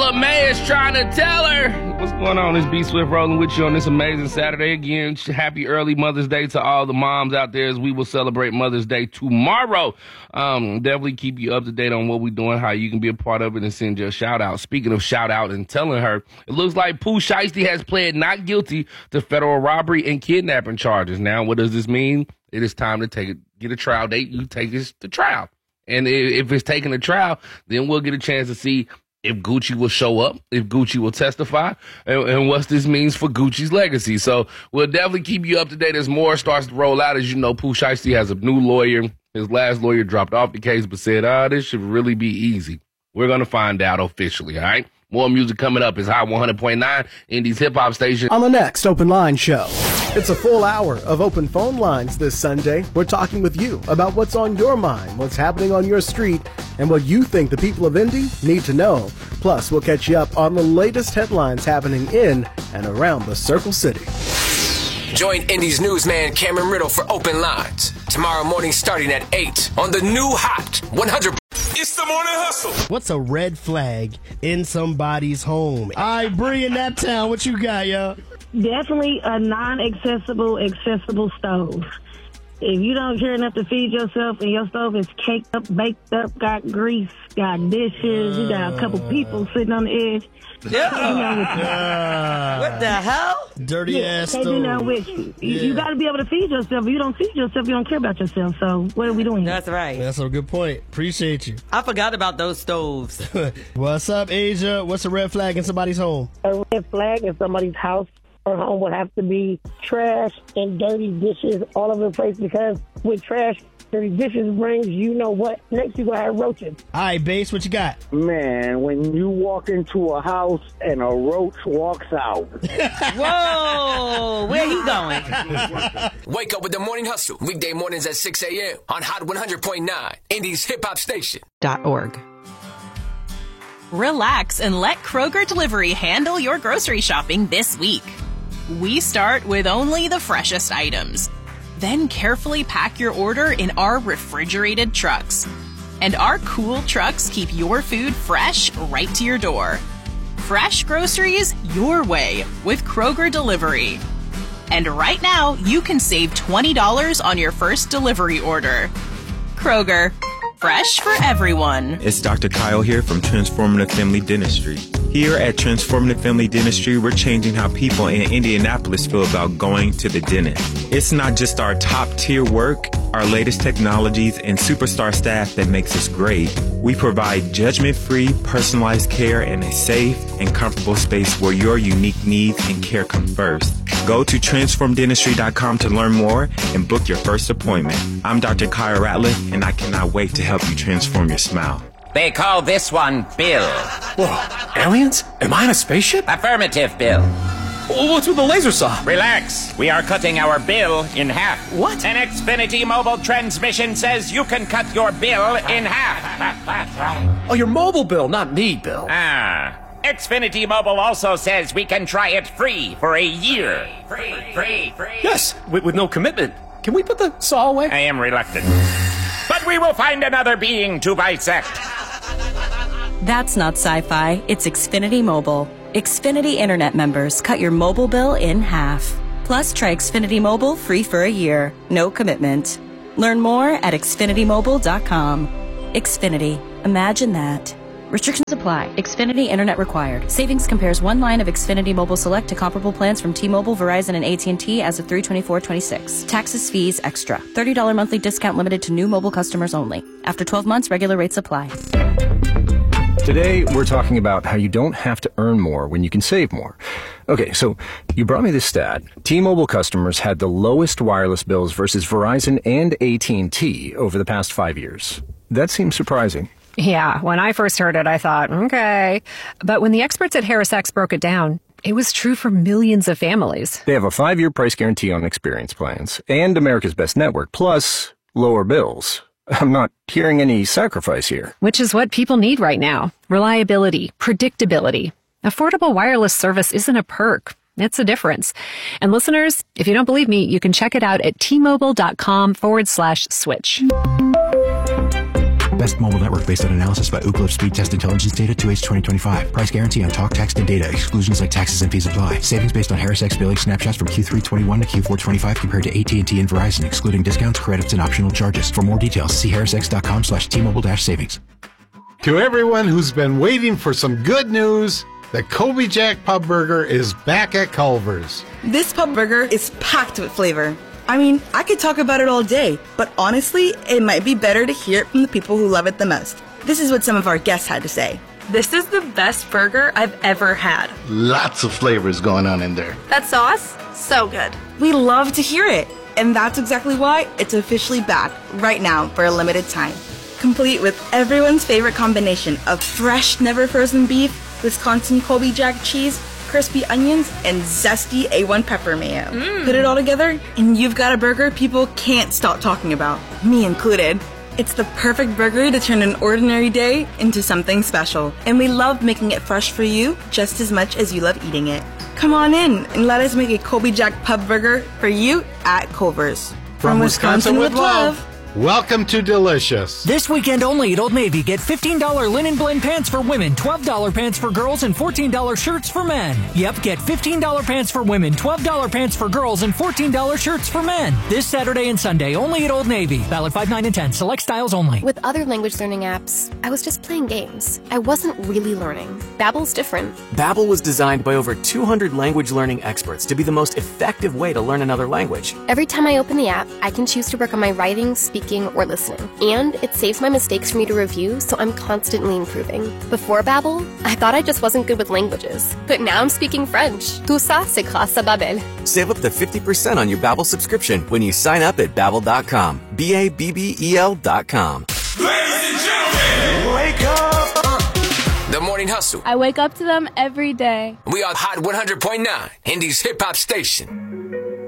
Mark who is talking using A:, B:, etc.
A: Ella May is trying to tell her. What's going on? It's B Swift rolling with you on this amazing Saturday. Again, happy early Mother's Day to all the moms out there as we will celebrate Mother's Day tomorrow. Definitely keep you up to date on what we're doing, how you can be a part of it, and send your shout out. Speaking of shout out and telling her, it looks like Pooh Shiesty has pled not guilty to federal robbery and kidnapping charges. Now, what does this mean? It is time to get a trial date. You take this to trial. And if it's taking a trial, then we'll get a chance to see if Gucci will show up, if Gucci will testify, and what this means for Gucci's legacy. So we'll definitely keep you up to date as more starts to roll out. As you know, Pooh Shiesty has a new lawyer. His last lawyer dropped off the case but said, this should really be easy. We're going to find out officially, all right? More music coming up. It's Hot 100.9, Indie's hip-hop station.
B: On the next Open Line Show, it's a full hour of open phone lines this Sunday. We're talking with you about what's on your mind, what's happening on your street, and what you think the people of Indy need to know. Plus, we'll catch you up on the latest headlines happening in and around the Circle City.
C: Join Indy's newsman Cameron Riddle for Open Lines tomorrow morning starting at 8 on the new Hot 100. It's the Morning Hustle.
D: What's a red flag in somebody's home? All right, Bree in that town, what you got, yo?
E: Definitely a accessible stove. If you don't care enough to feed yourself and your stove is caked up, baked up, got grease, got dishes, you got a couple people sitting on the edge.
F: What the hell?
D: Dirty ass stove.
E: They do not with you. You got to be able to feed yourself. If you don't feed yourself, you don't care about yourself. So what are we doing here?
F: That's right.
D: That's a good point. Appreciate you.
F: I forgot about those stoves.
D: What's up, Asia? What's a red flag in somebody's home?
G: A red flag in somebody's house or home would have to be trash and dirty dishes all over the place, because with trash, dirty dishes brings, you know what, next you're going to have roaches.
D: All right, Bass, what you got?
H: Man, when you walk into a house and a roach walks out.
F: Whoa, where he going?
C: Wake up with the Morning Hustle, weekday mornings at 6 a.m. on Hot 100.9, Indie's hip-hop station.
I: .org. Relax and let Kroger Delivery handle your grocery shopping this week. We start with only the freshest items. Then carefully pack your order in our refrigerated trucks. And our cool trucks keep your food fresh right to your door. Fresh groceries your way with Kroger Delivery. And right now, you can save $20 on your first delivery order. Kroger, fresh for everyone.
J: It's Dr. Kyle here from Transformative Family Dentistry. Here at Transformative Family Dentistry, we're changing how people in Indianapolis feel about going to the dentist. It's not just our top-tier work, our latest technologies, and superstar staff that makes us great. We provide judgment-free, personalized care in a safe and comfortable space where your unique needs and care come first. Go to transformdentistry.com to learn more and book your first appointment. I'm Dr. Kyle Ratliff, and I cannot wait to help you transform your smile.
K: They call this one Bill.
L: Whoa, aliens? Am I in a spaceship?
K: Affirmative, Bill.
L: What's with the laser saw?
K: Relax. We are cutting our bill in half.
L: What?
K: An Xfinity mobile transmission says you can cut your bill in half.
L: Oh, your mobile bill, not me, Bill.
K: Xfinity Mobile also says we can try it free for a year. Free.
L: Yes, with no commitment. Can we put the saw away?
K: I am reluctant. But we will find another being to bisect.
I: That's not sci-fi, it's Xfinity Mobile. Xfinity Internet members cut your mobile bill in half. Plus, try Xfinity Mobile free for a year. No commitment. Learn more at xfinitymobile.com. Xfinity. Imagine that. Restrictions apply. Xfinity Internet required. Savings compares one line of Xfinity Mobile Select to comparable plans from T-Mobile, Verizon, and AT&T as of 3/24/26. Taxes, fees, extra. $30 monthly discount limited to new mobile customers only. After 12 months, regular rates apply.
M: Today, we're talking about how you don't have to earn more when you can save more. Okay, so you brought me this stat. T-Mobile customers had the lowest wireless bills versus Verizon and AT&T over the past 5 years. That seems surprising.
N: Yeah, when I first heard it, I thought, okay. But when the experts at HarrisX broke it down, it was true for millions of families.
M: They have a 5-year price guarantee on experience plans and America's Best Network, plus lower bills. I'm not hearing any sacrifice here.
N: Which is what people need right now. Reliability, predictability. Affordable wireless service isn't a perk. It's a difference. And listeners, if you don't believe me, you can check it out at tmobile.com/switch.
O: best mobile network based on analysis by Ookla Speed Test Intelligence Data 2H 2025. Price guarantee on talk, text, and data. Exclusions like taxes and fees apply. Savings based on Harris X billing snapshots from Q3 21 to Q4 25 compared to AT&T and Verizon, excluding discounts, credits, and optional charges. For more details, see harrisx.com/T-Mobile-savings.
P: To everyone who's been waiting for some good news, the Colby Jack Pub Burger is back at Culver's.
Q: This pub burger is packed with flavor. I mean, I could talk about it all day, but honestly, it might be better to hear it from the people who love it the most. This is what some of our guests had to say.
R: This is the best burger I've ever had.
S: Lots of flavors going on in there.
R: That sauce, so good.
Q: We love to hear it, and that's exactly why it's officially back right now for a limited time. Complete with everyone's favorite combination of fresh, never frozen beef, Wisconsin Colby Jack cheese, crispy onions, and zesty A1 pepper mayo. Put it all together, and you've got a burger people can't stop talking about, me included. It's the perfect burger to turn an ordinary day into something special, and we love making it fresh for you just as much as you love eating it. Come on in and let us make a Colby Jack Pub Burger for you at Culver's.
P: From Wisconsin with love. Welcome to Delicious.
T: This weekend only at Old Navy, get $15 linen blend pants for women, $12 pants for girls, and $14 shirts for men. Yep, get $15 pants for women, $12 pants for girls, and $14 shirts for men. This Saturday and Sunday only at Old Navy. Valid 5, 9, and 10. Select styles only.
U: With other language learning apps, I was just playing games. I wasn't really learning. Babbel's different.
L: Babbel was designed by over 200 language learning experts to be the most effective way to learn another language.
U: Every time I open the app, I can choose to work on my writing, speaking, or listening. And it saves my mistakes for me to review, so I'm constantly improving. Before Babbel, I thought I just wasn't good with languages. But now I'm speaking French. Tout ça, c'est grâce à Babbel.
V: Save up to 50% on your Babbel subscription when you sign up at Babbel.com. Babbel.com.
C: Ladies and gentlemen, wake up. The Morning Hustle.
W: I wake up to them every day.
C: We are Hot 100.9, Indy's hip hop station.